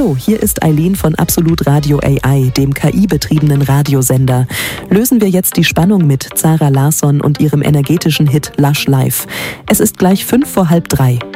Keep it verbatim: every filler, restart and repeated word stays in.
Hallo, hier ist Eileen von Absolut Radio A I, dem K I-betriebenen Radiosender. Lösen wir jetzt die Spannung mit Zara Larsson und ihrem energetischen Hit Lush Life. Es ist gleich fünf vor halb drei.